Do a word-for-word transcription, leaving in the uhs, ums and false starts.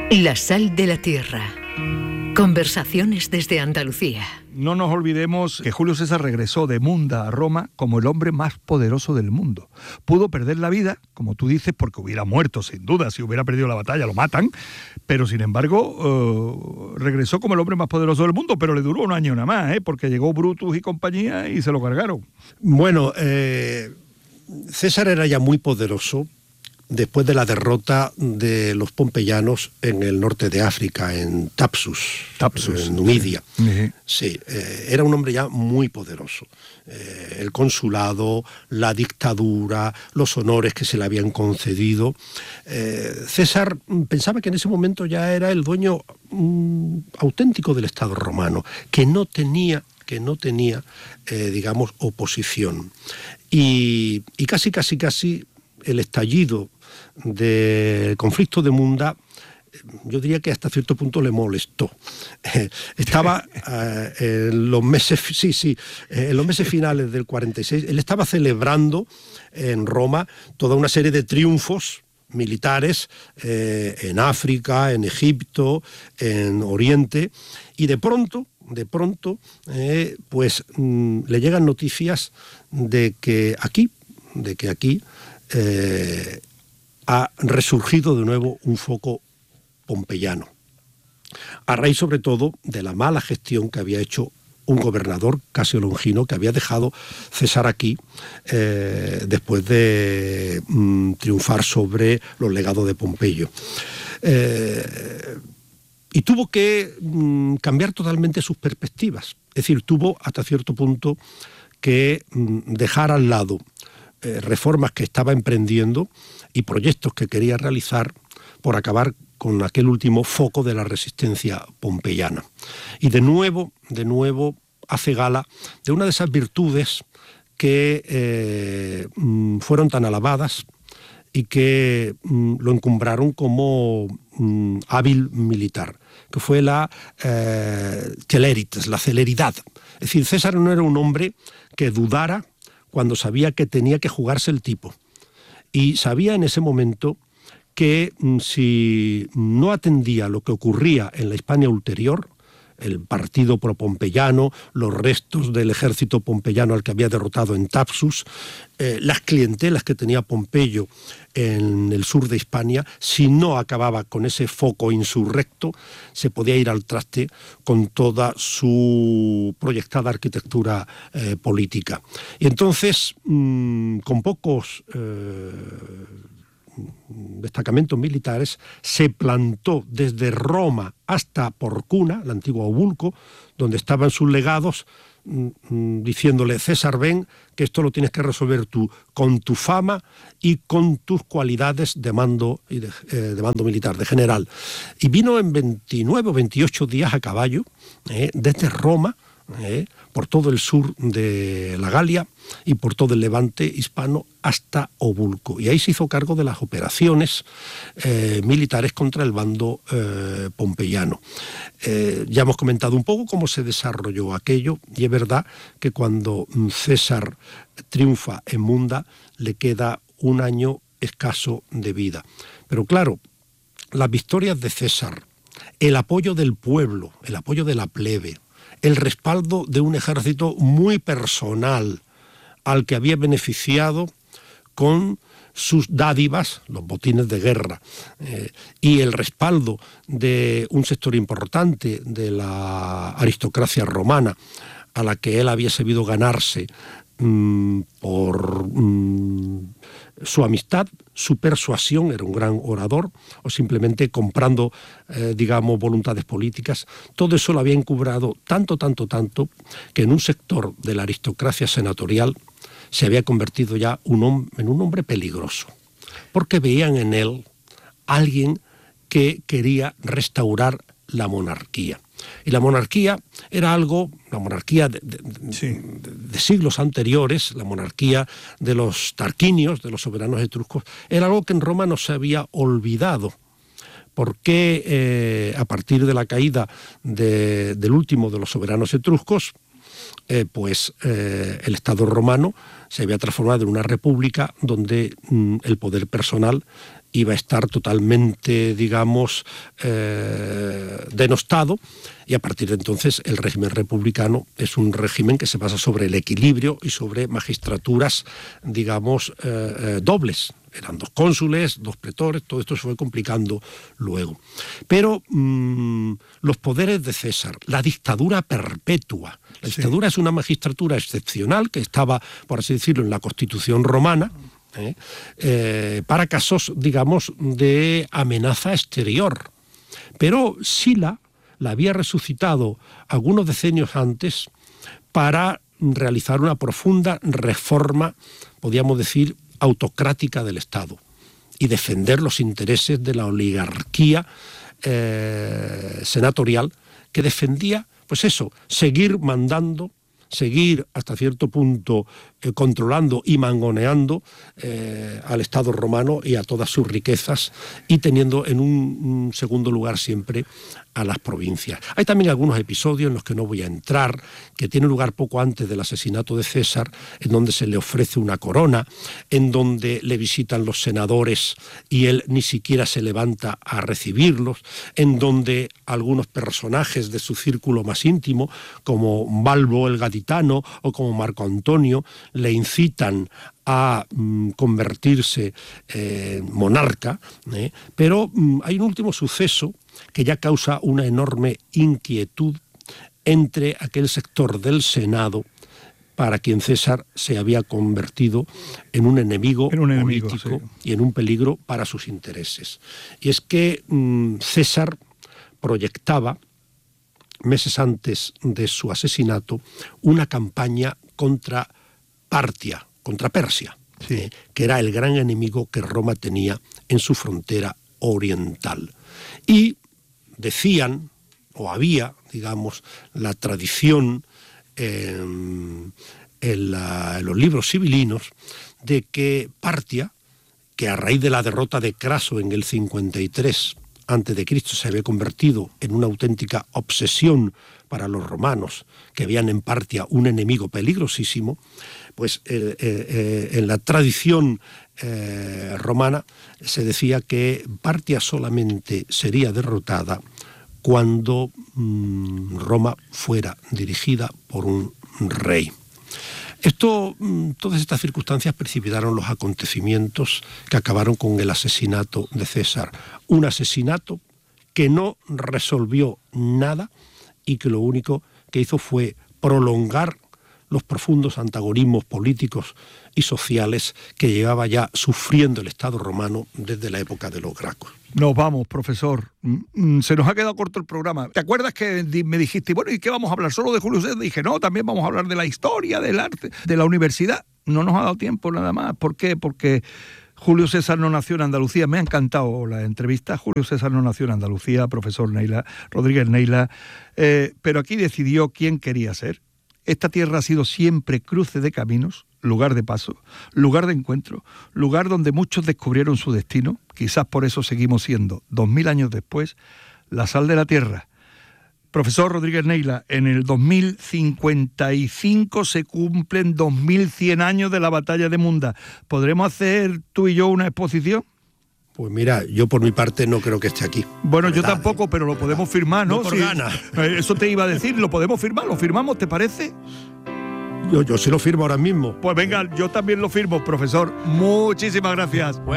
La sal de la tierra. Conversaciones desde Andalucía. No nos olvidemos que Julio César regresó de Munda a Roma como el hombre más poderoso del mundo. Pudo perder la vida, como tú dices, porque hubiera muerto, sin duda. Si hubiera perdido la batalla, lo matan. Pero, sin embargo, uh, regresó como el hombre más poderoso del mundo. Pero le duró un año nada más, ¿eh? Porque llegó Brutus y compañía y se lo cargaron. Bueno, eh, César era ya muy poderoso después de la derrota de los pompeyanos en el norte de África, en Thapsus, Thapsus en Numidia. Sí, sí eh, era un hombre ya muy poderoso. Eh, el consulado, la dictadura, los honores que se le habían concedido. Eh, César pensaba que en ese momento ya era el dueño mm, auténtico del Estado romano, que no tenía que no tenía, eh, digamos, oposición. Y, y casi, casi, casi el estallido del conflicto de Munda, yo diría que hasta cierto punto le molestó. Eh, estaba eh, en los meses, sí, sí, eh, en los meses finales del cuarenta y seis, él estaba celebrando en Roma toda una serie de triunfos militares eh, en África, en Egipto, en Oriente, y de pronto, de pronto, eh, pues mmm, le llegan noticias de que aquí, de que aquí eh, ha resurgido de nuevo un foco pompeyano, a raíz sobre todo de la mala gestión que había hecho un gobernador, Casio Longino, que había dejado César aquí eh, después de mm, triunfar sobre los legados de Pompeyo. Eh, y tuvo que mm, cambiar totalmente sus perspectivas. Es decir, tuvo hasta cierto punto que mm, dejar al lado eh, reformas que estaba emprendiendo y proyectos que quería realizar por acabar con aquel último foco de la resistencia pompeyana. Y de nuevo, de nuevo, hace gala de una de esas virtudes que eh, fueron tan alabadas y que mm, lo encumbraron como mm, hábil militar, que fue la eh, celeritas, la celeridad. Es decir, César no era un hombre que dudara cuando sabía que tenía que jugarse el tipo. Y sabía en ese momento que si no atendía a lo que ocurría en la Hispania ulterior, el partido propompeyano, los restos del ejército pompeyano al que había derrotado en Thapsus, eh, las clientelas que tenía Pompeyo en el sur de Hispania, si no acababa con ese foco insurrecto, se podía ir al traste con toda su proyectada arquitectura eh, política. Y entonces, mmm, con pocos Eh, destacamentos militares, se plantó desde Roma hasta Porcuna, la antigua Obulco, donde estaban sus legados, mmm, diciéndole: César, ven, que esto lo tienes que resolver tú, con tu fama y con tus cualidades de mando, y de, eh, de mando militar, de general. Y vino en veintinueve o veintiocho días a caballo, eh, desde Roma, Eh, por todo el sur de la Galia y por todo el levante hispano hasta Obulco. Y ahí se hizo cargo de las operaciones eh, militares contra el bando eh, pompeyano. Eh, ya hemos comentado un poco cómo se desarrolló aquello, y es verdad que cuando César triunfa en Munda le queda un año escaso de vida. Pero claro, las victorias de César, el apoyo del pueblo, el apoyo de la plebe, el respaldo de un ejército muy personal al que había beneficiado con sus dádivas, los botines de guerra, eh, y el respaldo de un sector importante de la aristocracia romana a la que él había sabido ganarse mmm, por mmm, su amistad, su persuasión, era un gran orador, o simplemente comprando, eh, digamos, voluntades políticas. Todo eso lo había encumbrado tanto, tanto, tanto, que en un sector de la aristocracia senatorial se había convertido ya un hom- en un hombre peligroso, porque veían en él alguien que quería restaurar la monarquía. Y la monarquía era algo, la monarquía de, de, sí. de, de siglos anteriores, la monarquía de los tarquinios, de los soberanos etruscos, era algo que en Roma no se había olvidado, porque eh, a partir de la caída de, del último de los soberanos etruscos, eh, pues eh, el Estado romano se había transformado en una república donde mm, el poder personal iba a estar totalmente, digamos, eh, denostado, y a partir de entonces el régimen republicano es un régimen que se basa sobre el equilibrio y sobre magistraturas, digamos, eh, eh, dobles. Eran dos cónsules, dos pretores, todo esto se fue complicando luego. Pero mmm, los poderes de César, la dictadura perpetua. La dictadura sí. es una magistratura excepcional que estaba, por así decirlo, en la Constitución romana, ¿eh? Eh, para casos, digamos, de amenaza exterior. Pero Sila la había resucitado algunos decenios antes para realizar una profunda reforma, podríamos decir, autocrática del Estado y defender los intereses de la oligarquía eh, senatorial que defendía, pues eso, seguir mandando, seguir hasta cierto punto eh, controlando y mangoneando eh, al Estado romano y a todas sus riquezas, y teniendo en un, un segundo lugar siempre a las provincias. Hay también algunos episodios en los que no voy a entrar, que tienen lugar poco antes del asesinato de César, en donde se le ofrece una corona, en donde le visitan los senadores y él ni siquiera se levanta a recibirlos, en donde algunos personajes de su círculo más íntimo, como Balbo el gaditano o como Marco Antonio, le incitan a mm, convertirse en eh, monarca, ¿eh? pero mm, hay un último suceso que ya causa una enorme inquietud entre aquel sector del Senado para quien César se había convertido en un enemigo, en un enemigo político sí. y en un peligro para sus intereses. Y es que mm, César proyectaba, meses antes de su asesinato, una campaña contra Partia, contra Persia, sí. eh, que era el gran enemigo que Roma tenía en su frontera oriental. Y decían, o había, digamos, la tradición eh, en, la, en los libros sibilinos, de que Partia, que a raíz de la derrota de Craso en el cincuenta y tres antes de Cristo se había convertido en una auténtica obsesión para los romanos, que veían en Partia un enemigo peligrosísimo, pues eh, eh, en la tradición eh, romana se decía que Partia solamente sería derrotada cuando mmm, Roma fuera dirigida por un rey. Esto, todas estas circunstancias precipitaron los acontecimientos que acabaron con el asesinato de César. Un asesinato que no resolvió nada y que lo único que hizo fue prolongar los profundos antagonismos políticos y sociales que llevaba ya sufriendo el Estado romano desde la época de los Gracos. Nos vamos, profesor. Se nos ha quedado corto el programa. ¿Te acuerdas que me dijiste, bueno, ¿y qué vamos a hablar? ¿Solo de Julio César? Dije, no, también vamos a hablar de la historia, del arte, de la universidad. No nos ha dado tiempo nada más. ¿Por qué? Porque Julio César no nació en Andalucía. Me ha encantado la entrevista. Julio César no nació en Andalucía, profesor Neila, Rodríguez Neila, eh, pero aquí decidió quién quería ser. Esta tierra ha sido siempre cruce de caminos, lugar de paso, lugar de encuentro, lugar donde muchos descubrieron su destino. Quizás por eso seguimos siendo, dos mil años después, la sal de la tierra. Profesor Rodríguez Neila, en el dos mil cincuenta y cinco se cumplen dos mil cien años de la batalla de Munda. ¿Podremos hacer tú y yo una exposición? Pues mira, yo por mi parte no creo que esté aquí. Bueno, yo tampoco, ¿eh? Pero lo podemos firmar, ¿no? No por sí. ganas. Eso te iba a decir, lo podemos firmar, lo firmamos, ¿te parece? Yo, yo sí lo firmo ahora mismo. Pues venga, yo también lo firmo, profesor. Muchísimas gracias.